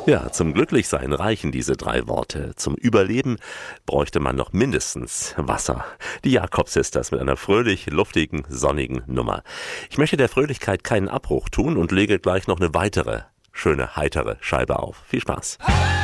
Ja, zum Glücklichsein reichen diese 3 Worte. Zum Überleben bräuchte man noch mindestens Wasser. Die Jakob-Sisters mit einer fröhlich, luftigen, sonnigen Nummer. Ich möchte der Fröhlichkeit keinen Abbruch tun und lege gleich noch eine weitere schöne, heitere Scheibe auf. Viel Spaß.